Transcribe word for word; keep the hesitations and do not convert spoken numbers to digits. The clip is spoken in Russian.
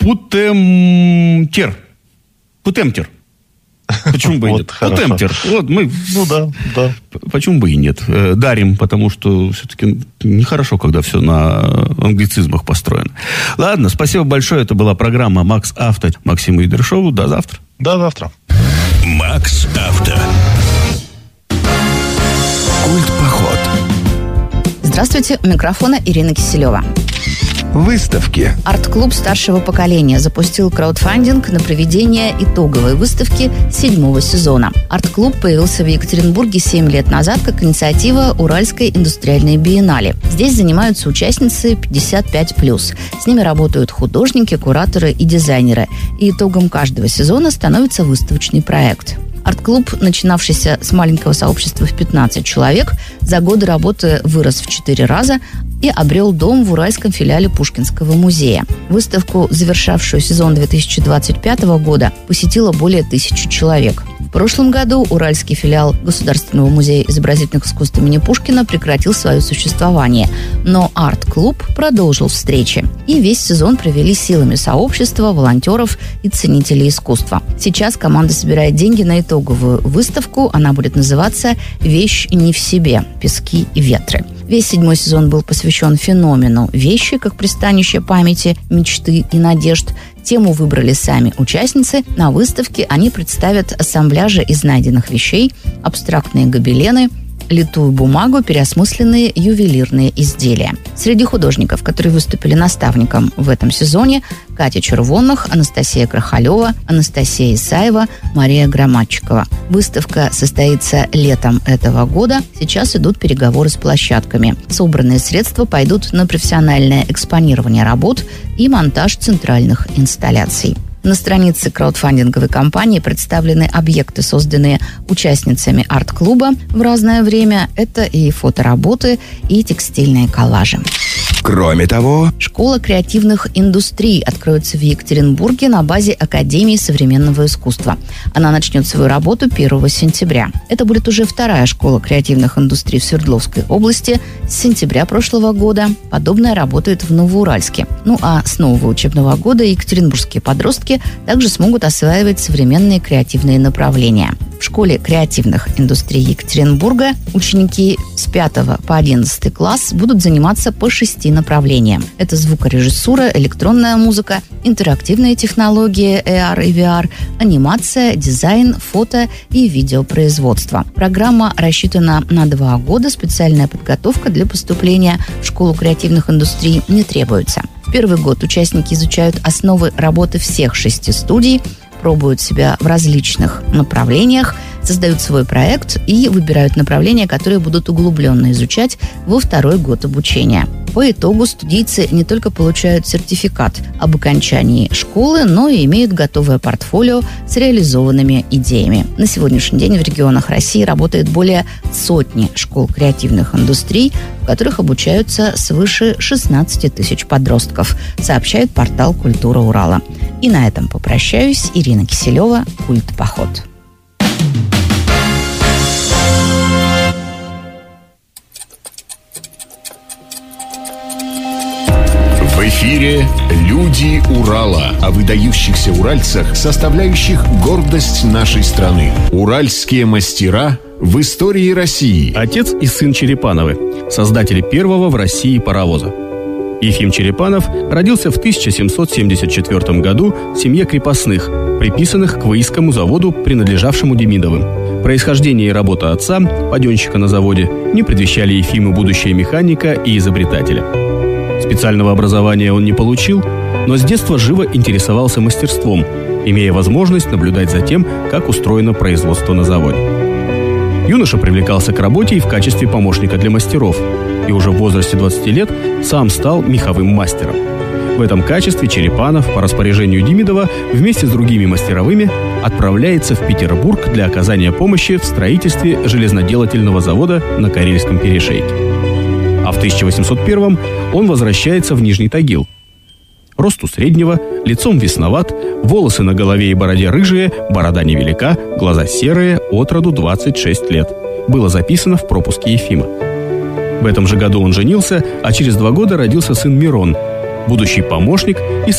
Путемтер. Путемтер. Почему бы и нет? Путемтер. Вот мы... Ну да, да. Почему бы и нет? Дарим, потому что все-таки нехорошо, когда все на англицизмах построено. Ладно, спасибо большое. Это была программа «Макс Авто». Максиму Идершову. До завтра. До завтра. «Макс Авто». Культ-поход. Здравствуйте, у микрофона Ирина Киселева. Выставки. Арт-клуб старшего поколения запустил краудфандинг на проведение итоговой выставки седьмого сезона. Арт-клуб появился в Екатеринбурге семь лет назад как инициатива Уральской индустриальной биеннале. Здесь занимаются участницы пятьдесят пять плюс. С ними работают художники, кураторы и дизайнеры. И итогом каждого сезона становится выставочный проект. Арт-клуб, начинавшийся с маленького сообщества в пятнадцать человек, за годы работы вырос в четыре раза и обрел дом в уральском филиале Пушкинского музея. Выставку, завершавшую сезон две тысячи двадцать пятого года, посетило более тысячи человек. В прошлом году уральский филиал Государственного музея изобразительных искусств имени Пушкина прекратил свое существование, но арт-клуб продолжил встречи. И весь сезон провели силами сообщества, волонтеров и ценителей искусства. Сейчас команда собирает деньги на итоговую выставку. Она будет называться «Вещь не в себе. Пески и ветры». Весь седьмой сезон был посвящен феномену вещи как пристанище памяти, мечты и надежд. Тему выбрали сами участницы. На выставке они представят ассамбляжи из найденных вещей, абстрактные гобелены, литую бумагу, переосмысленные ювелирные изделия. Среди художников, которые выступили наставником в этом сезоне, Катя Червонных, Анастасия Крахалева, Анастасия Исаева, Мария Громадчикова. Выставка состоится летом этого года. Сейчас идут переговоры с площадками. Собранные средства пойдут на профессиональное экспонирование работ и монтаж центральных инсталляций. На странице краудфандинговой кампании представлены объекты, созданные участницами арт-клуба в разное время. Это и фотоработы, и текстильные коллажи. Кроме того, школа креативных индустрий откроется в Екатеринбурге на базе Академии современного искусства. Она начнет свою работу первого сентября. Это будет уже вторая школа креативных индустрий в Свердловской области. С сентября прошлого года подобная работает в Новоуральске. Ну а с нового учебного года екатеринбургские подростки также смогут осваивать современные креативные направления. В школе креативных индустрий Екатеринбурга ученики с пятого по одиннадцатый класс будут заниматься по шести направлениям. Это звукорежиссура, электронная музыка, интерактивные технологии эй ар и ви ар, анимация, дизайн, фото и видеопроизводство. Программа рассчитана на два года. Специальная подготовка для поступления в школу креативных индустрий не требуется. В первый год участники изучают основы работы всех шести студий, пробуют себя в различных направлениях, создают свой проект и выбирают направления, которые будут углубленно изучать во второй год обучения. По итогу студийцы не только получают сертификат об окончании школы, но и имеют готовое портфолио с реализованными идеями. На сегодняшний день в регионах России работает более сотни школ креативных индустрий, в которых обучаются свыше шестнадцать тысяч подростков, сообщает портал «Культура Урала». И на этом попрощаюсь. Ирина Киселева, «Культ-поход». в эфире «Люди Урала» о выдающихся уральцах, составляющих гордость нашей страны. Уральские мастера в истории России. Отец и сын Черепановы, создатели первого в России паровоза. Ефим Черепанов родился в тысяча семьсот семьдесят четвёртом году в семье крепостных, приписанных к Выискому заводу, принадлежавшему Демидовым. Происхождение и работа отца, паденщика на заводе, не предвещали Ефиму будущее механика и изобретателя. Специального образования он не получил, но с детства живо интересовался мастерством, имея возможность наблюдать за тем, как устроено производство на заводе. Юноша привлекался к работе и в качестве помощника для мастеров, и уже в возрасте двадцати лет сам стал меховым мастером. В этом качестве Черепанов по распоряжению Демидова вместе с другими мастеровыми отправляется в Петербург для оказания помощи в строительстве железноделательного завода на Карельском перешейке. А в тысяча восемьсот первом он возвращается в Нижний Тагил. Росту среднего, лицом весноват, волосы на голове и бороде рыжие, борода невелика, глаза серые, отроду двадцать шесть лет. Было записано в пропуске Ефима. В этом же году он женился, а через два года родился сын Мирон, будущий помощник и